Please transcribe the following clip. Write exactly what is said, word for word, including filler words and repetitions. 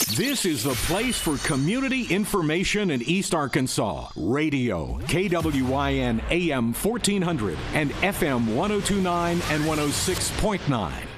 This is the place for community information in East Arkansas. Radio, K W Y N A M fourteen hundred and F M one oh two point nine and one oh six point nine.